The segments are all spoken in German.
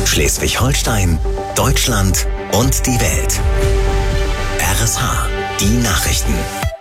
Schleswig-Holstein, Deutschland und die Welt. RSH, die Nachrichten.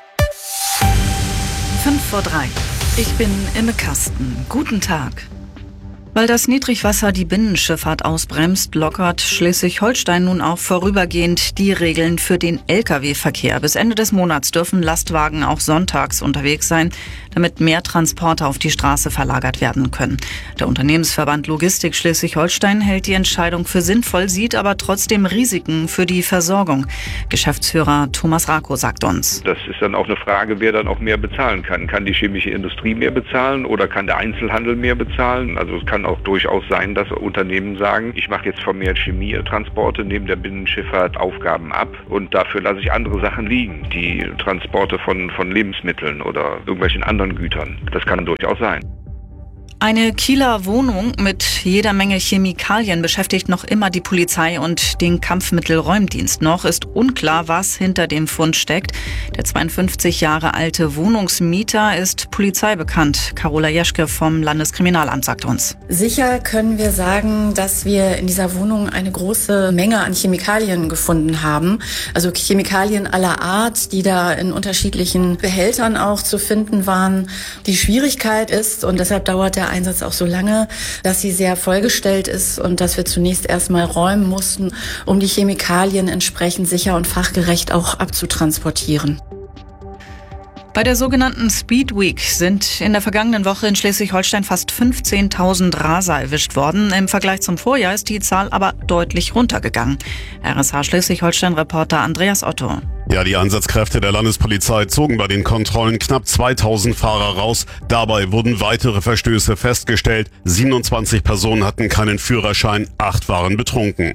5:03. Ich bin Imme Kasten. Guten Tag. Weil das Niedrigwasser die Binnenschifffahrt ausbremst, lockert Schleswig-Holstein nun auch vorübergehend die Regeln für den Lkw-Verkehr. Bis Ende des Monats dürfen Lastwagen auch sonntags unterwegs sein, damit mehr Transporte auf die Straße verlagert werden können. Der Unternehmensverband Logistik Schleswig-Holstein hält die Entscheidung für sinnvoll, sieht aber trotzdem Risiken für die Versorgung. Geschäftsführer Thomas Rakow sagt uns: Das ist dann auch eine Frage, wer dann auch mehr bezahlen kann. Kann die chemische Industrie mehr bezahlen oder kann der Einzelhandel mehr bezahlen? Also es kann auch durchaus sein, dass Unternehmen sagen, ich mache jetzt vermehrt Chemietransporte, neben der Binnenschifffahrt Aufgaben ab und dafür lasse ich andere Sachen liegen, die Transporte von Lebensmitteln oder irgendwelchen anderen Gütern. Das kann durchaus sein. Eine Kieler Wohnung mit jeder Menge Chemikalien beschäftigt noch immer die Polizei und den Kampfmittelräumdienst. Noch ist unklar, was hinter dem Fund steckt. Der 52 Jahre alte Wohnungsmieter ist Polizei bekannt. Carola Jeschke vom Landeskriminalamt sagt uns: Sicher können wir sagen, dass wir in dieser Wohnung eine große Menge an Chemikalien gefunden haben. Also Chemikalien aller Art, die da in unterschiedlichen Behältern auch zu finden waren. Die Schwierigkeit ist, und deshalb dauert der Einsatz auch so lange, dass sie sehr vollgestellt ist und dass wir zunächst erstmal räumen mussten, um die Chemikalien entsprechend sicher und fachgerecht auch abzutransportieren. Bei der sogenannten Speed Week sind in der vergangenen Woche in Schleswig-Holstein fast 15.000 Raser erwischt worden. Im Vergleich zum Vorjahr ist die Zahl aber deutlich runtergegangen. RSH Schleswig-Holstein-Reporter Andreas Otto. Ja, die Einsatzkräfte der Landespolizei zogen bei den Kontrollen knapp 2000 Fahrer raus. Dabei wurden weitere Verstöße festgestellt. 27 Personen hatten keinen Führerschein, 8 waren betrunken.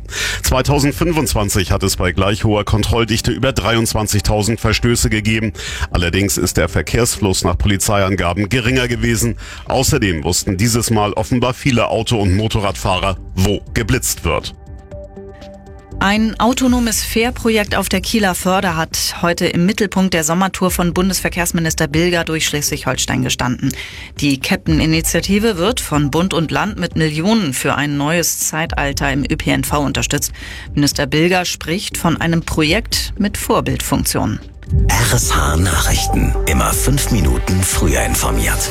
2025 hat es bei gleich hoher Kontrolldichte über 23.000 Verstöße gegeben. Allerdings ist der Verkehrsfluss nach Polizeiangaben geringer gewesen. Außerdem wussten dieses Mal offenbar viele Auto- und Motorradfahrer, wo geblitzt wird. Ein autonomes Fährprojekt auf der Kieler Förde hat heute im Mittelpunkt der Sommertour von Bundesverkehrsminister Bilger durch Schleswig-Holstein gestanden. Die Captain-Initiative wird von Bund und Land mit Millionen für ein neues Zeitalter im ÖPNV unterstützt. Minister Bilger spricht von einem Projekt mit Vorbildfunktion. RSH Nachrichten. Immer 5 Minuten früher informiert.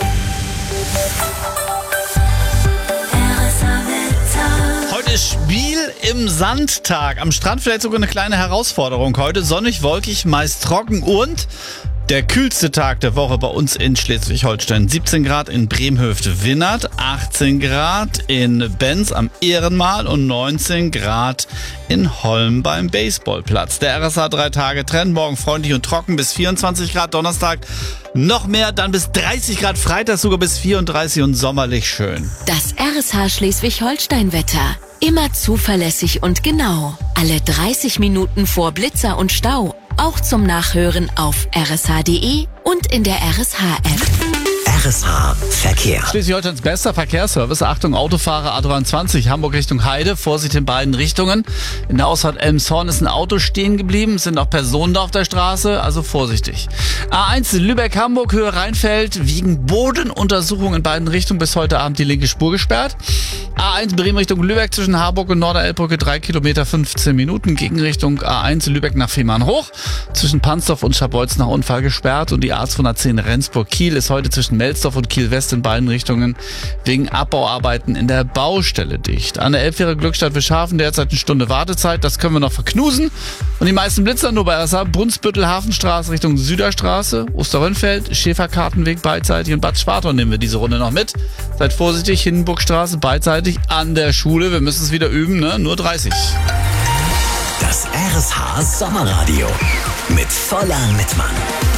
Spiel im Sandtag. Am Strand vielleicht sogar eine kleine Herausforderung heute. Sonnig, wolkig, meist trocken und der kühlste Tag der Woche bei uns in Schleswig-Holstein. 17 Grad in Bremhöfte-Winnert, 18 Grad in Benz am Ehrenmal und 19 Grad in Holm beim Baseballplatz. Der RSH 3-Tage-Trend, morgen freundlich und trocken bis 24 Grad, Donnerstag noch mehr, dann bis 30 Grad, Freitag sogar bis 34 und sommerlich schön. Das RSH Schleswig-Holstein-Wetter. Immer zuverlässig und genau. Alle 30 Minuten vor Blitzer und Stau. Auch zum Nachhören auf rsh.de und in der RSH-App. RSH Verkehr. Schleswig-Holsteins bester Verkehrsservice. Achtung, Autofahrer A23, Hamburg Richtung Heide. Vorsicht in beiden Richtungen. In der Ausfahrt Elmshorn ist ein Auto stehen geblieben. Es sind auch Personen da auf der Straße, also vorsichtig. A1 Lübeck-Hamburg, Höhe Rheinfeld. Wegen Bodenuntersuchung in beiden Richtungen bis heute Abend die linke Spur gesperrt. A1 Bremen Richtung Lübeck zwischen Harburg und Norderelbbrücke 3 Kilometer 15 Minuten. Gegenrichtung A1 Lübeck nach Fehmarn hoch. Zwischen Pansdorf und Scharbeutz nach Unfall gesperrt. Und die A210 Rendsburg-Kiel ist heute zwischen Melsdorf und Kiel-West in beiden Richtungen wegen Abbauarbeiten in der Baustelle dicht. An der Elbfähre Glückstadt-Wischhafen derzeit eine Stunde Wartezeit. Das können wir noch verknusen. Und die meisten Blitzer nur bei RSH. Brunsbüttel, Hafenstraße Richtung Süderstraße, Osterrönfeld, Schäferkartenweg beidseitig und Bad Schwartau nehmen wir diese Runde noch mit. Seid vorsichtig, Hindenburgstraße beidseitig an der Schule. Wir müssen es wieder üben, ne? Nur 30. Das RSH Sommerradio mit Voller Mittmann.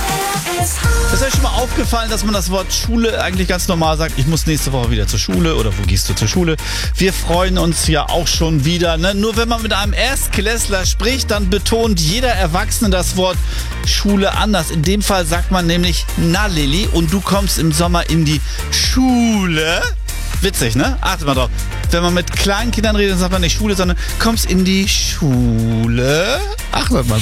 Ist euch schon mal aufgefallen, dass man das Wort Schule eigentlich ganz normal sagt? Ich muss nächste Woche wieder zur Schule oder wo gehst du zur Schule? Wir freuen uns ja auch schon wieder. Ne? Nur wenn man mit einem Erstklässler spricht, dann betont jeder Erwachsene das Wort Schule anders. In dem Fall sagt man nämlich, na Lilli, und du kommst im Sommer in die Schule? Witzig, ne? Achtet mal drauf. Wenn man mit kleinen Kindern redet, dann sagt man nicht Schule, sondern kommst in die Schule. Achtet mal.